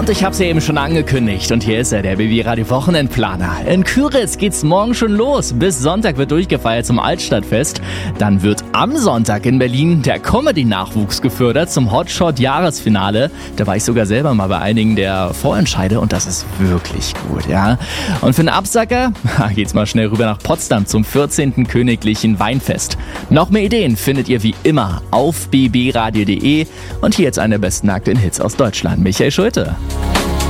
Und ich habe es ja eben schon angekündigt. Und hier ist er, der BB Radio Wochenendplaner. In Küritz geht's morgen schon los. Bis Sonntag wird durchgefeiert zum Altstadtfest. Dann wird am Sonntag in Berlin der Comedy-Nachwuchs gefördert zum Hotshot-Jahresfinale. Da war ich sogar selber mal bei einigen der Vorentscheide und das ist wirklich gut, ja. Und für den Absacker geht's mal schnell rüber nach Potsdam zum 14. Königlichen Weinfest. Noch mehr Ideen findet ihr wie immer auf bbradio.de. Und hier jetzt eine der besten aktuellen Hits aus Deutschland. Michael Schulte.